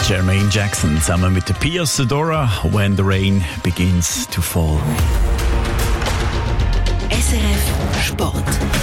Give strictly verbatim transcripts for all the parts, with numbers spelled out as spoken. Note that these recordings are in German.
Jermaine Jackson zusammen mit der Pia Sedora, When the Rain Begins to Fall. S R F Sport.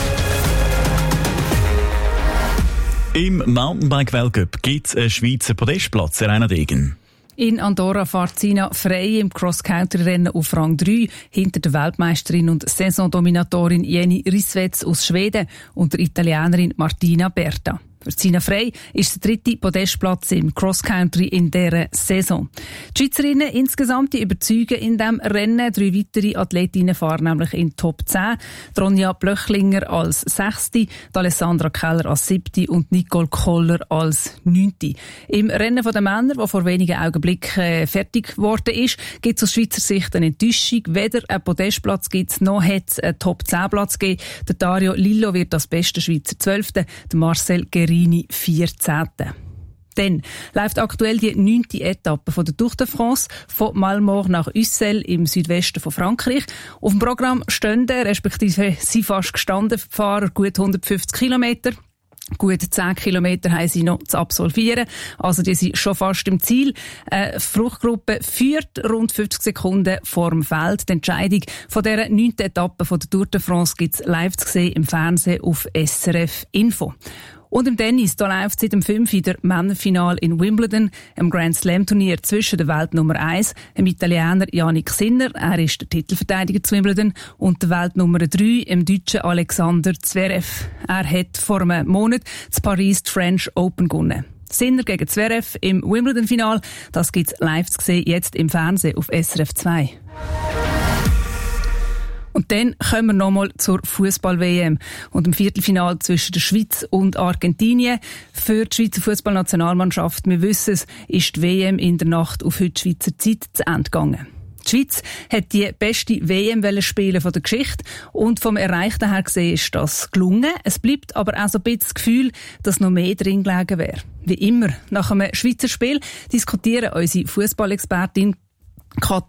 Im Mountainbike-Weltcup gibt es einen Schweizer Podestplatz, Rainer Degen. In Andorra fährt Sina Frey im Cross-Country-Rennen auf Rang drei hinter der Weltmeisterin und Saisondominatorin Jenny Rissveds aus Schweden und der Italienerin Martina Berta. Für Sina Frey ist der dritte Podestplatz im Cross-Country in dieser Saison. Die Schweizerinnen insgesamt die überzeugen in diesem Rennen. Drei weitere Athletinnen fahren nämlich in Top zehn. Ronja Blöchlinger als Sechste, Alessandra Keller als Siebte und Nicole Koller als Neunte. Im Rennen der Männer, das vor wenigen Augenblicken äh, fertig geworden ist, gibt es aus Schweizer Sicht eine Enttäuschung. Weder einen Podestplatz gibt es, noch hat es einen Top zehn Platz gegeben. Der Dario Lillo wird als bester Schweizer Zwölfte, der Marcel Guerini vierzehnte. Dann läuft aktuell die neunte Etappe von der Tour de France von Malmort nach Ussel im Südwesten von Frankreich. Auf dem Programm stehen, respektive sind fast gestanden, Fahrer gut hundertfünfzig Kilometer. Gut zehn Kilometer haben sie noch zu absolvieren. Also die sind schon fast im Ziel. Eine Fruchtgruppe führt rund fünfzig Sekunden vor dem Feld. Die Entscheidung von dieser neunten Etappe von der Tour de France gibt es live zu sehen im Fernsehen auf S R F Info. Und im Tennis, da läuft seit dem fünf der Männerfinal in Wimbledon, im Grand Slam Turnier zwischen der Weltnummer eins, dem Italiener Yannick Sinner, er ist der Titelverteidiger zu Wimbledon, und der Weltnummer drei, dem Deutschen Alexander Zverev. Er hat vor einem Monat zu Paris die French Open gewonnen. Sinner gegen Zverev im Wimbledon-Final, das gibt's live zu sehen, jetzt im Fernsehen auf S R F zwei. Und dann kommen wir nochmal zur Fußball-W M und dem Viertelfinale zwischen der Schweiz und Argentinien. Für die Schweizer Fußballnationalmannschaft, wir wissen es, ist die W M in der Nacht auf heute Schweizer Zeit zu Ende gegangen. Die Schweiz hat die beste W M spielen von der Geschichte und vom Erreichten her gesehen ist das gelungen. Es bleibt aber auch so ein bisschen das Gefühl, dass noch mehr drin gelegen wäre. Wie immer, nach einem Schweizer Spiel diskutieren unsere Fußballexpertin Kat